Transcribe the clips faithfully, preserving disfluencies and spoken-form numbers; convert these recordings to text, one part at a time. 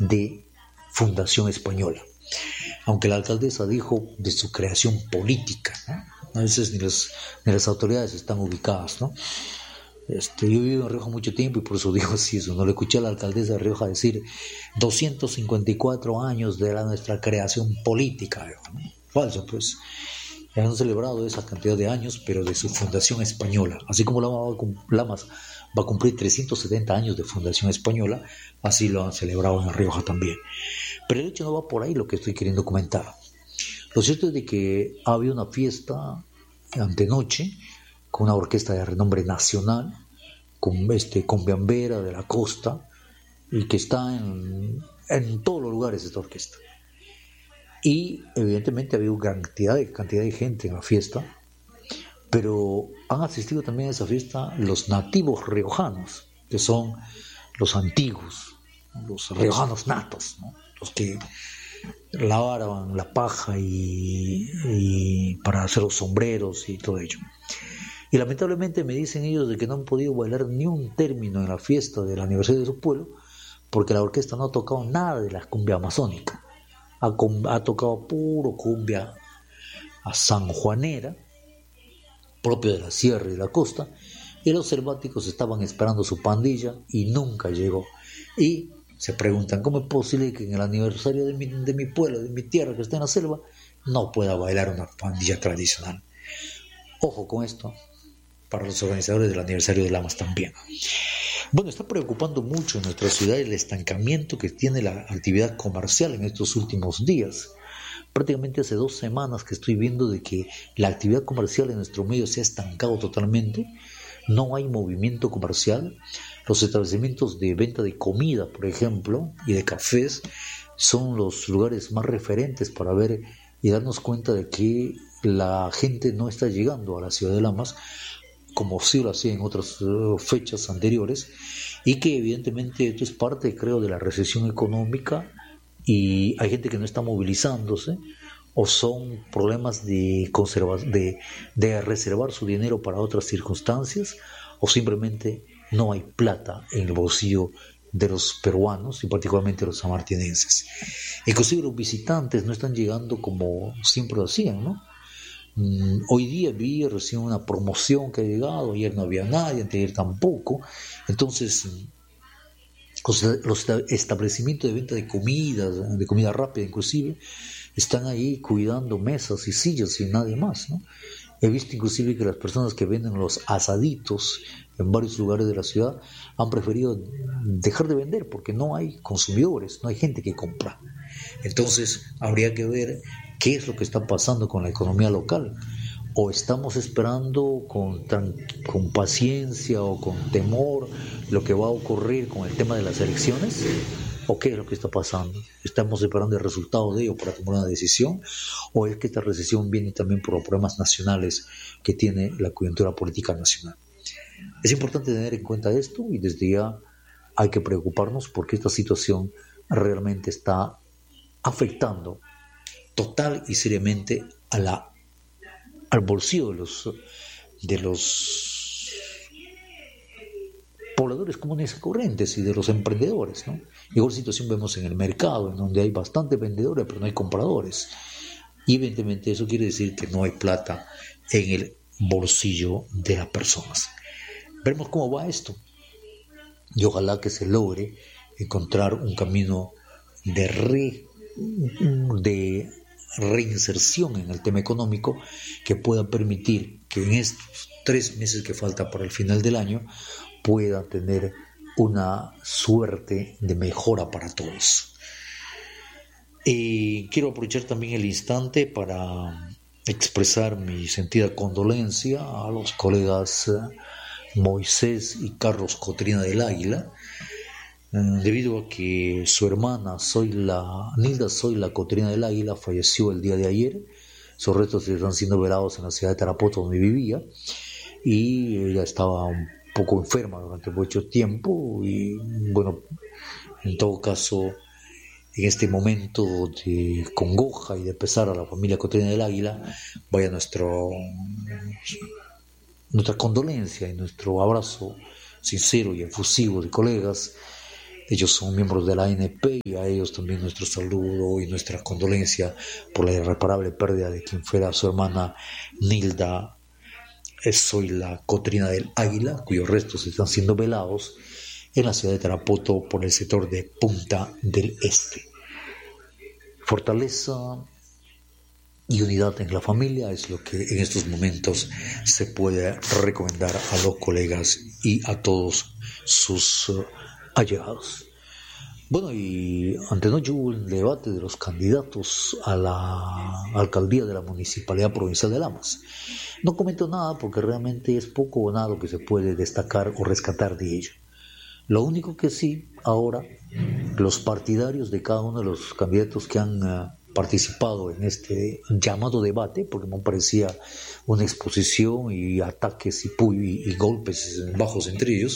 de Fundación Española. Aunque la alcaldesa dijo de su creación política, ¿no? A veces ni, los, ni las autoridades están ubicadas, ¿no? Este, yo he vivido en Rioja mucho tiempo y por eso digo así eso. No le escuché a la alcaldesa de Rioja decir doscientos cincuenta y cuatro años de la, nuestra creación política, ¿no? Falso, pues. Han celebrado esa cantidad de años, pero de su Fundación Española. Así como Lamas va a cumplir trescientos setenta años de Fundación Española, así lo han celebrado en Rioja también. Pero el hecho no va por ahí lo que estoy queriendo comentar. Lo cierto es de que ha habido una fiesta antenoche con una orquesta de renombre nacional, con este Cumbiambera de la Costa, y que está en, en todos los lugares esta orquesta. Y evidentemente ha habido cantidad de, cantidad de gente en la fiesta, pero han asistido también a esa fiesta los nativos riojanos, que son los antiguos, los riojanos natos, ¿no? Los que lavaban la paja y, y para hacer los sombreros y todo ello. Y lamentablemente me dicen ellos de que no han podido bailar ni un término en la fiesta del aniversario de su pueblo, porque la orquesta no ha tocado nada de la cumbia amazónica. Ha, ha tocado puro cumbia a sanjuanera, propio de la sierra y de la costa, y los selváticos estaban esperando su pandilla y nunca llegó. Y se preguntan, ¿cómo es posible que en el aniversario de mi, de mi pueblo, de mi tierra que está en la selva, no pueda bailar una pandilla tradicional? Ojo con esto, para los organizadores del aniversario de Lamas también. Bueno, está preocupando mucho en nuestra ciudad el estancamiento que tiene la actividad comercial en estos últimos días. Prácticamente hace dos semanas que estoy viendo de que la actividad comercial en nuestro medio se ha estancado totalmente. No hay movimiento comercial. Los establecimientos de venta de comida, por ejemplo, y de cafés, son los lugares más referentes para ver y darnos cuenta de que la gente no está llegando a la ciudad de Lamas, como sí lo hacía en otras uh, fechas anteriores, y que evidentemente esto es parte, creo, de la recesión económica, y hay gente que no está movilizándose, o son problemas de, conserva- de, de reservar su dinero para otras circunstancias, o simplemente no hay plata en el bolsillo de los peruanos y particularmente los sanmartinenses. Inclusive los visitantes no están llegando como siempre lo hacían, ¿no? Mm, hoy día vi recién una promoción que ha llegado, ayer no había nadie, anteayer tampoco. Entonces los establecimientos de venta de comidas, de comida rápida inclusive, están ahí cuidando mesas y sillas y nadie más, ¿no? He visto inclusive que las personas que venden los asaditos en varios lugares de la ciudad han preferido dejar de vender porque no hay consumidores, no hay gente que compra. Entonces habría que ver qué es lo que está pasando con la economía local. O estamos esperando con, tan, con paciencia o con temor lo que va a ocurrir con el tema de las elecciones, o qué es lo que está pasando. ¿Estamos esperando el resultado de ello para tomar una decisión? ¿O es que esta recesión viene también por los problemas nacionales que tiene la coyuntura política nacional? Es importante tener en cuenta esto y desde ya hay que preocuparnos porque esta situación realmente está afectando total y seriamente a la, al bolsillo de los, de los pobladores comunes y corrientes y de los emprendedores, ¿no? Igual situación vemos en el mercado, en donde hay bastantes vendedores pero no hay compradores, y evidentemente eso quiere decir que no hay plata en el bolsillo de las personas. Veremos cómo va esto y ojalá que se logre encontrar un camino de, re, de reinserción en el tema económico que pueda permitir que en estos tres meses que falta para el final del año pueda tener una suerte de mejora para todos. Y quiero aprovechar también el instante para expresar mi sentida condolencia a los colegas Moisés y Carlos Cotrina del Águila, debido a que su hermana Zoila, Nilda Zoila Cotrina del Águila falleció el día de ayer. Sus restos están siendo velados en la ciudad de Tarapoto, donde vivía, y ella estaba un poco enferma durante mucho tiempo y bueno, en todo caso, en este momento de congoja y de pesar a la familia Cotrina del Águila, vaya nuestro nuestra condolencia y nuestro abrazo sincero y efusivo de colegas, Ellos son miembros de la A N P y a ellos también nuestro saludo y nuestra condolencia por la irreparable pérdida de quien fuera su hermana Nilda Soy la Cotrina del Águila, cuyos restos están siendo velados en la ciudad de Tarapoto por el sector de Punta del Este. Fortaleza y unidad en la familia es lo que en estos momentos se puede recomendar a los colegas y a todos sus uh, allegados. Bueno, y antenoche hubo el debate de los candidatos a la alcaldía de la Municipalidad Provincial de Lamas. No comento nada porque realmente es poco o nada lo que se puede destacar o rescatar de ello. Lo único que sí, ahora, los partidarios de cada uno de los candidatos que han uh, participado en este llamado debate, porque me parecía una exposición y ataques y, y, y golpes bajos entre ellos,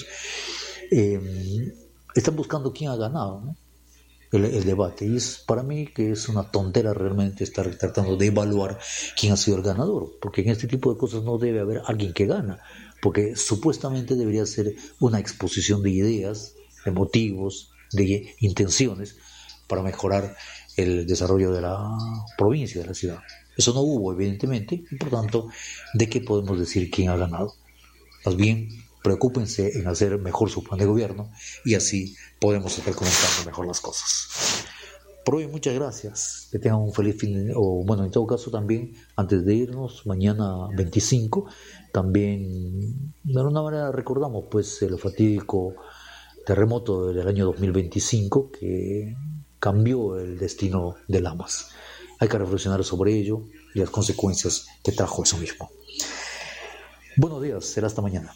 eh, están buscando quién ha ganado, ¿no? el, el debate. Y es para mí que es una tontera realmente estar tratando de evaluar quién ha sido el ganador, porque en este tipo de cosas no debe haber alguien que gana, porque supuestamente debería ser una exposición de ideas, de motivos, de intenciones para mejorar el desarrollo de la provincia, de la ciudad. Eso no hubo, evidentemente, y por tanto, ¿de qué podemos decir quién ha ganado? Más bien, preocúpense en hacer mejor su plan de gobierno y así podemos estar comentando mejor las cosas. Por hoy, muchas gracias. Que tengan un feliz fin de, o bueno, en todo caso también, antes de irnos, mañana veinticinco, también de alguna manera recordamos pues el fatídico terremoto del año dos mil veinticinco que cambió el destino de Lamas. Hay que reflexionar sobre ello y las consecuencias que trajo eso mismo. Buenos días, será hasta mañana.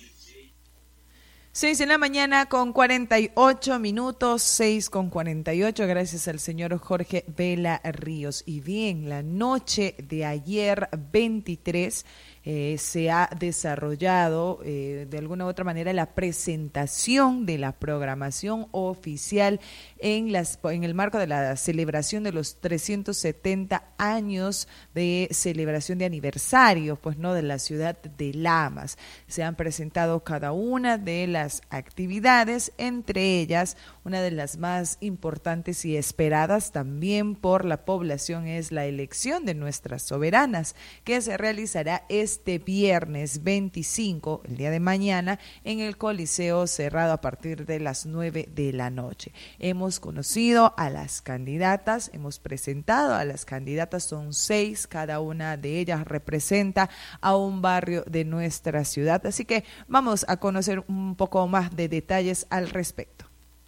Seis en la mañana con cuarenta y ocho minutos, seis con cuarenta y ocho, gracias al señor Jorge Vela Ríos. Y bien, la noche de ayer veintitrés eh, se ha desarrollado eh, de alguna u otra manera la presentación de la programación oficial en, las, en el marco de la celebración de los trescientos setenta años de celebración de aniversario, pues no, de la ciudad de Lamas. Se han presentado cada una de las actividades, entre ellas una de las más importantes y esperadas también por la población es la elección de nuestras soberanas, que se realizará este viernes veinticinco, el día de mañana, en el Coliseo cerrado a partir de las nueve de la noche. Hemos conocido a las candidatas, hemos presentado a las candidatas, son seis, cada una de ellas representa a un barrio de nuestra ciudad, así que vamos a conocer un poco más de detalles al respecto.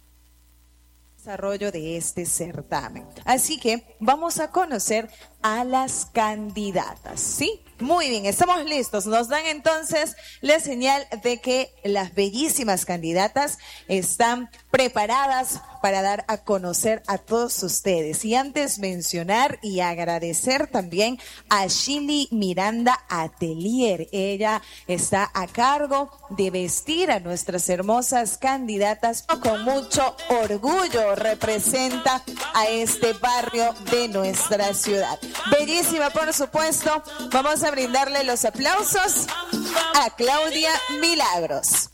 Desarrollo de este certamen. Así que vamos a conocer a las candidatas, ¿sí? Muy bien, estamos listos. Nos dan entonces la señal de que las bellísimas candidatas están preparadas para dar a conocer a todos ustedes. Y antes mencionar y agradecer también a Shili Miranda Atelier. Ella está a cargo de vestir a nuestras hermosas candidatas con mucho orgullo. Representa a este barrio de nuestra ciudad. Bellísima, por supuesto. Vamos a brindarle los aplausos a Claudia Milagros.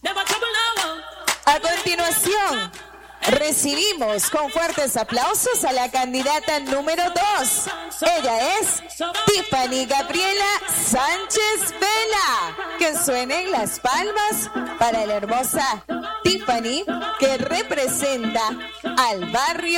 A continuación, recibimos con fuertes aplausos a la candidata número dos. Ella es Tiffany Gabriela Sánchez Vela. Que suenen las palmas para la hermosa Tiffany, que representa al barrio